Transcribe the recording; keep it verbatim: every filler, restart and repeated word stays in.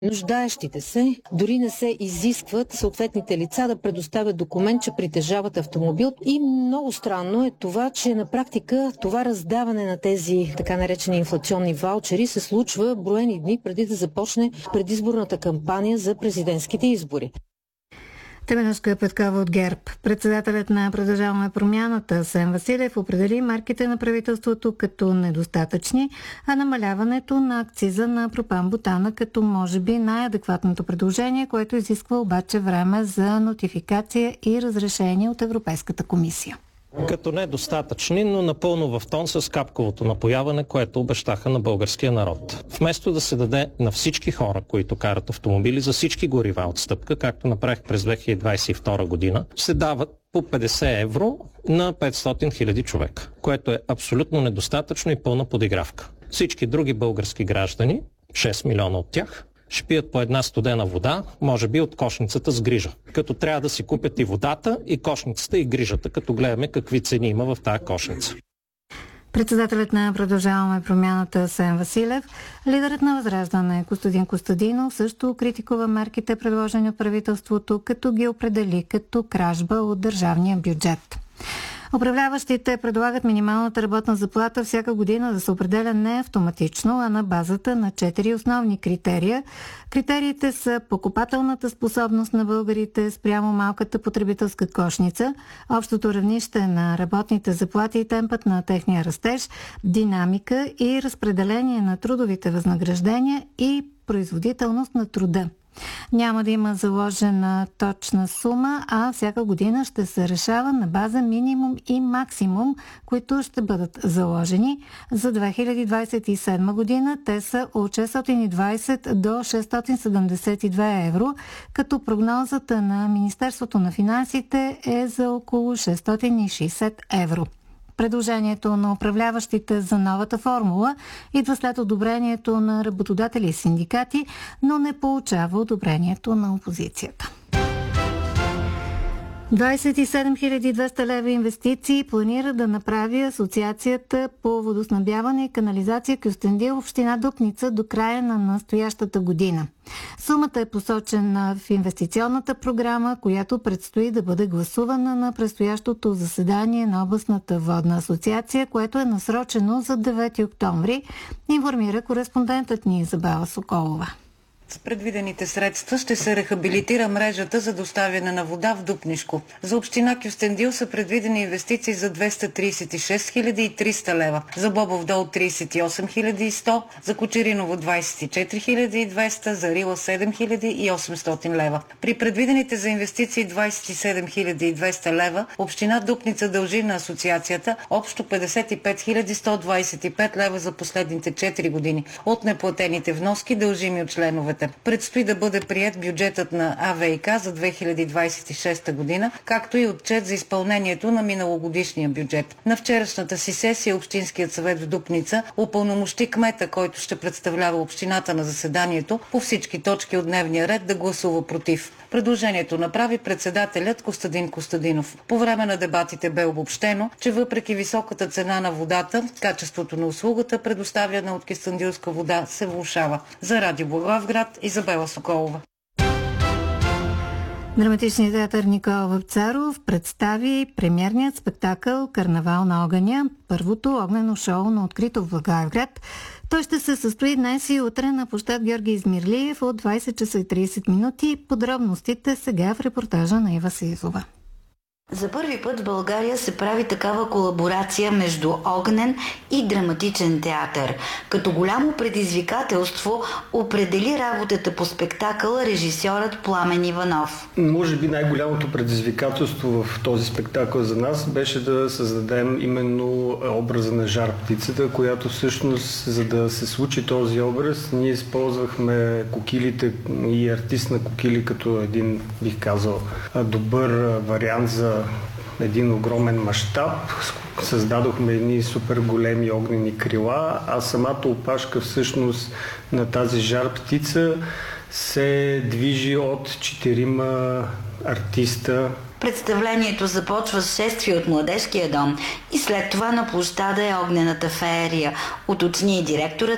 нуждаещите се. Дори не се изискват съответните лица да предоставят документ, че притежават автомобил. И много странно е това, че на практика това раздаване на тези така наречени инфлационни ваучери се случва броени дни преди да започне предизборната кампания за президентските избори. Теменужка Петкова от ГЕРБ. Председателят на Продължаваме промяната Асен Василев определи мерките на правителството като недостатъчни, а намаляването на акциза на пропан-бутана като може би най-адекватното предложение, което изисква обаче време за нотификация и разрешение от Европейската комисия. Като недостатъчни, но напълно в тон с капковото напояване, което обещаха на българския народ. Вместо да се даде на всички хора, които карат автомобили, за всички горива отстъпка, както направих през две хиляди двадесет и втора година, се дават по петдесет евро на петстотин хиляди човека, което е абсолютно недостатъчно и пълна подигравка. Всички други български граждани, шест милиона от тях, ще пият по една студена вода, може би от кошницата с грижа. Като трябва да си купят и водата, и кошницата, и грижата, като гледаме какви цени има в тази кошница. Председателят на Продължаваме промяната Асен Василев, лидерът на Възраждане Костадин Костадинов също критикува мерките, предложени от правителството, като ги определи като кражба от държавния бюджет. Управляващите предлагат минималната работна заплата всяка година да се определя не автоматично, а на базата на четири основни критерия. Критериите са покупателната способност на българите спрямо малката потребителска кошница, общото равнище на работните заплати и темпът на техния растеж, динамика и разпределение на трудовите възнаграждения и производителност на труда. Няма да има заложена точна сума, а всяка година ще се решава на база минимум и максимум, които ще бъдат заложени. За две хиляди двадесет и седма година те са от шестстотин и двадесет до шестстотин седемдесет и две евро, като прогнозата на Министерството на финансите е за около шестстотин и шестдесет евро. Предложението на управляващите за новата формула идва след одобрението на работодатели и синдикати, но не получава одобрението на опозицията. двадесет и седем хиляди и двеста лева инвестиции планира да направи Асоциацията по водоснабдяване и канализация Кюстендил, община Дупница, до края на настоящата година. Сумата е посочена в инвестиционната програма, която предстои да бъде гласувана на предстоящото заседание на областната водна асоциация, което е насрочено за девети октомври, информира кореспондентът ни Изабела Соколова. С предвидените средства ще се рехабилитира мрежата за доставяне на вода в Дупнишко. За община Кюстендил са предвидени инвестиции за двеста тридесет и шест хиляди и триста лева, за Бобов дол тридесет и осем хиляди и сто, за Кочериново двадесет и четири хиляди и двеста, за Рила седем хиляди и осемстотин лева. При предвидените за инвестиции двадесет и седем хиляди и двеста лева, община Дупница дължи на асоциацията общо петдесет и пет хиляди сто двадесет и пет лева за последните четири години от неплатените вноски, дължими от членовете. Предстои да бъде приет бюджетът на А В И К за две хиляди двадесет и шеста година, както и отчет за изпълнението на миналогодишния бюджет. На вчерашната си сесия Общинският съвет в Дупница упълномощи кмета, който ще представлява общината на заседанието, по всички точки от дневния ред да гласува против. Предложението направи председателят Костадин Костадинов. По време на дебатите бе обобщено, че въпреки високата цена на водата, качеството на услугата, предоставяна от Кюстендилска вода, се влошава. За Радио Благоевград, Изабела Соколова. Драматичният театър Никола Вапцаров представи премиерният спектакъл "Карнавал на огъня", първото огнено шоу на открито в Благоевград. Той ще се състои днес и утре на площад Георги Измирлиев от двадесет часа и тридесет минути. Подробностите сега в репортажа на Ива Сизова. За първи път в България се прави такава колаборация между огнен и драматичен театър. Като голямо предизвикателство определи работата по спектакъла режисьорът Пламен Иванов. Може би най-голямото предизвикателство в този спектакъл за нас беше да създадем именно образа на жар птицата, която всъщност, за да се случи този образ, ние използвахме кокилите и артист на кокили като един, бих казал, добър вариант за един огромен мащаб. Създадохме едни супер големи огнени крила, а самата опашка всъщност на тази жар птица се движи от четирима артиста. Представлението започва с шествие от Младежкия дом и след това на площада е огнената феерия, уточни и директорът